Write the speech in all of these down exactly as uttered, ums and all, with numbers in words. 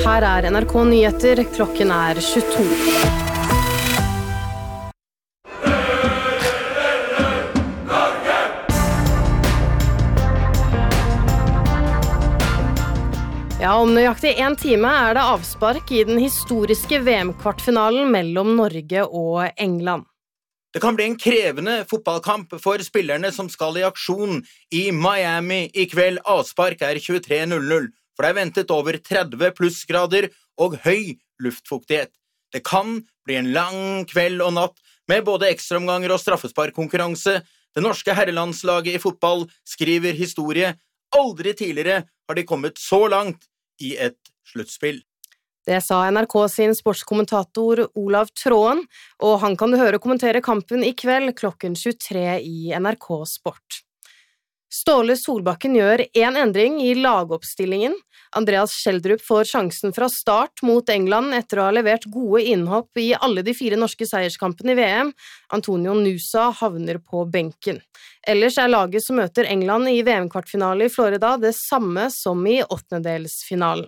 Her er N R K Nyheter, klokken er tjueto. Ja, om nøyaktig en time er det avspark i den historiske V M-kvartfinalen mellom Norge og England. Det kan bli en krevende fotballkamp for spillerne som skal i aksjon i Miami i kveld. Avspark er tjuetre null null, for det er ventet over tretti plussgrader og høy luftfuktighet. Det kan bli en lang kveld og natt med både ekstraomganger og straffesparkkonkurranse. Det norske herrelandslaget i fotball skriver historie. Aldri tidligere har de kommet så langt i et sluttspill. Det sa N R K sin sportskommentator Olav Tråen, og han kan du høre kommentere kampen i kveld klokken tjuetre i N R K Sport. Ståle Solbakken gjør en endring i lagoppstillingen. Andreas Schjelderup får sjansen fra start mot England etter å ha levert gode innhopp i alle de fire norske seierskampene i V M. Antonio Nusa havner på benken. Ellers er laget som møter England i V M-kvartfinale i Florida det samme som i åttendedelsfinalen.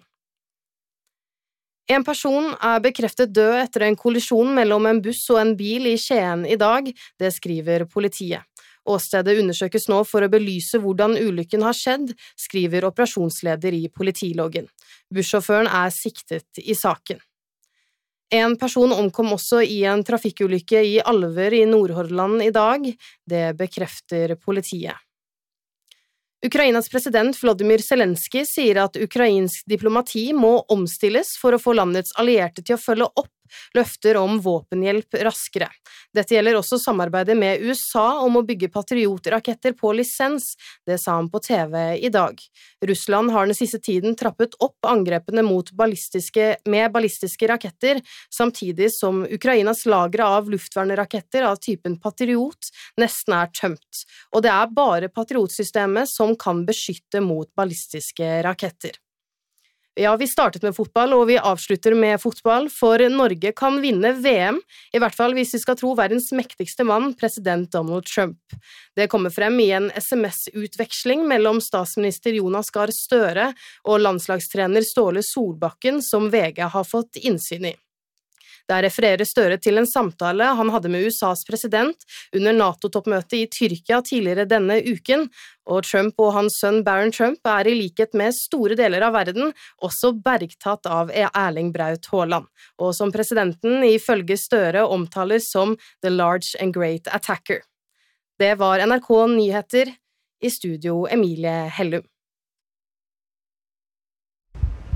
En person er bekreftet død etter en kollisjon mellom en buss og en bil i Skien i dag, det skriver politiet. Åstedet undersøkes nå for å belyse hvordan ulykken har skjedd, skriver operasjonsleder i politiloggen. Bussjåføren er siktet i saken. En person omkom også i en trafikkulykke i Alver i Nordhordland i dag, det bekrefter politiet. Ukrainas president Volodymyr Zelensky sier at ukrainsk diplomati må omstilles for å få landets allierte til å følge opp løfter om våpenhjelp raskere. Dette gjelder også samarbeidet med U S A om å bygge patriotraketter på lisens, det sa han på T V i dag. Russland har den siste tiden trappet opp angrepene mot ballistiske, med ballistiske raketter, samtidig som Ukrainas lagre av luftvernraketter av typen Patriot nesten er tømt. Og det er bare Patriotsystemet som kan beskytte mot ballistiske raketter. Ja, vi startet med fotball, og vi avslutter med fotball, for Norge kan vinne V M, i hvert fall hvis vi skal tro verdens mektigste mann, president Donald Trump. Det kommer frem i en S M S-utveksling mellom statsminister Jonas Gahr Støre og landslagstrener Ståle Solbakken, som V G har fått innsyn i. Der refererer Støre til en samtale han hadde med U S A's president under NATO-toppmøtet i Tyrkia tidligere denne uken, og Trump og hans sønn Barron Trump er i likhet med store deler av verden også bergtatt av Erling Braut Haaland, og som presidenten ifølge Støre omtaler som «the large and great attacker». Det var N R K Nyheter, i studio Emilie Hellum.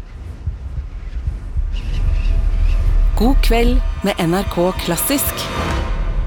God kveld med N R K Klassisk.